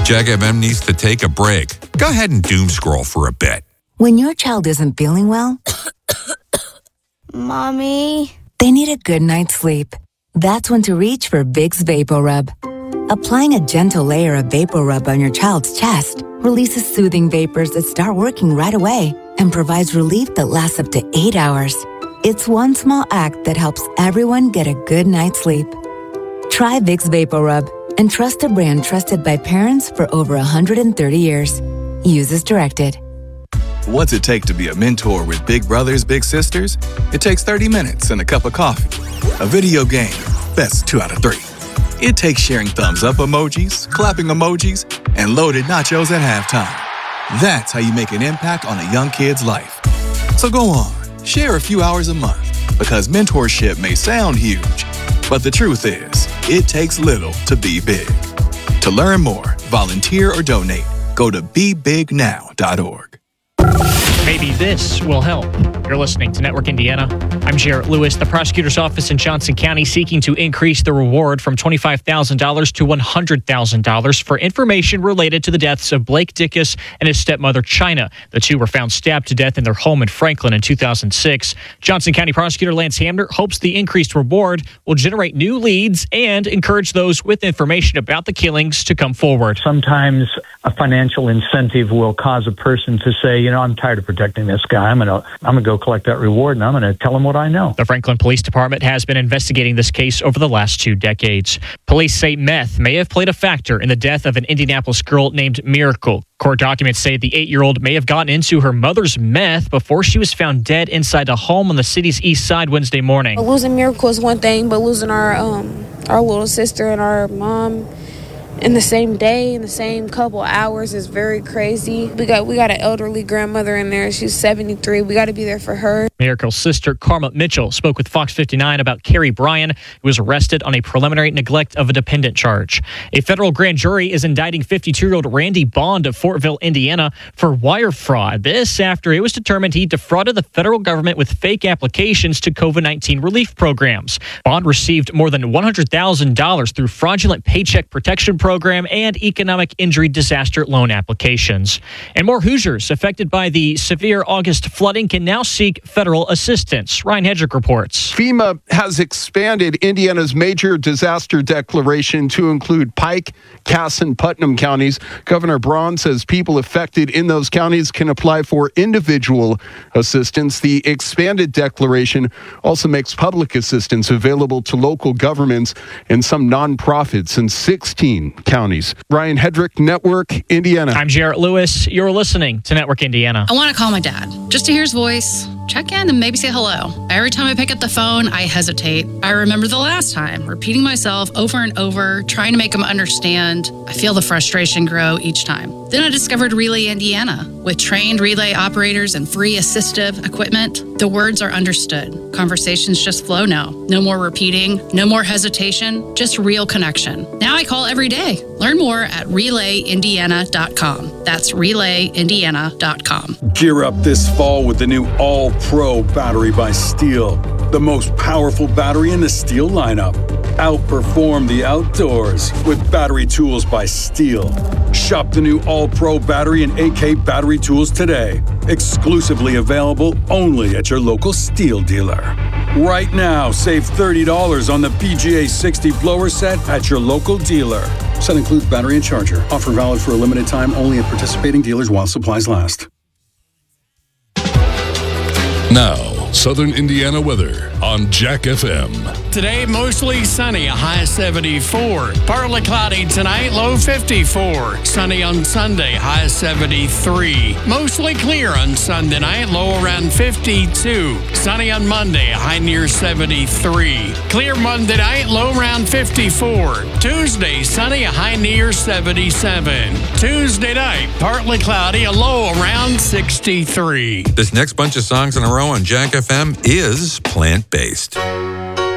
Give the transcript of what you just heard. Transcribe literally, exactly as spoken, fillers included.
Jack F M needs to take a break. Go ahead and doom scroll for a bit. When your child isn't feeling well, Mommy, they need a good night's sleep. That's when to reach for Vicks VapoRub. Applying a gentle layer of VapoRub on your child's chest releases soothing vapors that start working right away and provides relief that lasts up to eight hours. It's one small act that helps everyone get a good night's sleep. Try Vicks VapoRub and trust a brand trusted by parents for over one hundred thirty years. Use as directed. What's it take to be a mentor with big brothers, big sisters? It takes thirty minutes and a cup of coffee. A video game, best two out of three. It takes sharing thumbs up emojis, clapping emojis, and loaded nachos at halftime. That's how you make an impact on a young kid's life. So go on, share a few hours a month, because mentorship may sound huge, but the truth is, it takes little to be big. To learn more, volunteer or donate, go to be big now dot org. Maybe this will help. You're listening to Network Indiana. I'm Jarrett Lewis. The prosecutor's office in Johnson County seeking to increase the reward from twenty-five thousand dollars to one hundred thousand dollars for information related to the deaths of Blake Dickus and his stepmother, China. The two were found stabbed to death in their home in Franklin in two thousand six. Johnson County Prosecutor Lance Hamner hopes the increased reward will generate new leads and encourage those with information about the killings to come forward. Sometimes a financial incentive will cause a person to say, you know, I'm tired of protecting this guy. I'm going to I'm going to go collect that reward, and I'm going to tell him what I know. The Franklin Police Department has been investigating this case over the last two decades. Police say meth may have played a factor in the death of an Indianapolis girl named Miracle. Court documents say the eight-year-old may have gotten into her mother's meth before she was found dead inside a home on the city's east side Wednesday morning. Losing Miracle is one thing, but losing our um our little sister and our mom in the same day, in the same couple hours, is very crazy. We got we got an elderly grandmother in there. She's seventy-three. We got to be there for her. Miracle's sister, Karma Mitchell, spoke with Fox fifty-nine about Carrie Bryan, who was arrested on a preliminary neglect of a dependent charge. A federal grand jury is indicting fifty-two-year-old Randy Bond of Fortville, Indiana, for wire fraud. This after it was determined he defrauded the federal government with fake applications to COVID nineteen relief programs. Bond received more than one hundred thousand dollars through fraudulent Paycheck Protection Program and economic injury disaster loan applications. And more Hoosiers affected by the severe August flooding can now seek federal assistance. Ryan Hedrick reports. FEMA has expanded Indiana's major disaster declaration to include Pike, Cass, and Putnam counties. Governor Braun says people affected in those counties can apply for individual assistance. The expanded declaration also makes public assistance available to local governments and some nonprofits in sixteen counties. Ryan Hedrick, Network Indiana. I'm Jarrett Lewis. You're listening to Network Indiana. I want to call my dad just to hear his voice, check in, and maybe say hello. Every time I pick up the phone, I hesitate. I remember the last time, repeating myself over and over, trying to make him understand. I feel the frustration grow each time. Then I discovered Relay Indiana. With trained relay operators and free assistive equipment, the words are understood. Conversations just flow now. No more repeating, no more hesitation, just real connection. Now I call every day. Learn more at relay indiana dot com. That's relay indiana dot com. Gear up this fall with the new All-Pro battery by Steel. The most powerful battery in the Steel lineup. Outperform the outdoors with battery tools by Steel. Shop the new All-Pro battery and A K battery tools today. Exclusively available only at your local Steel dealer. Right now, save thirty dollars on the P G A sixty blower set at your local dealer. Set includes battery and charger. Offer valid for a limited time only at participating dealers while supplies last. Now, Southern Indiana weather on Jack F M. Today, mostly sunny, a high seventy-four. Partly cloudy tonight, low fifty-four. Sunny on Sunday, high seventy-three. Mostly clear on Sunday night, low around fifty-two. Sunny on Monday, high near seventy-three. Clear Monday night, low around fifty-four. Tuesday, sunny, a high near seventy-seven. Tuesday night, partly cloudy, a low around sixty-three. This next bunch of songs in a row on Jack F M is plant-based.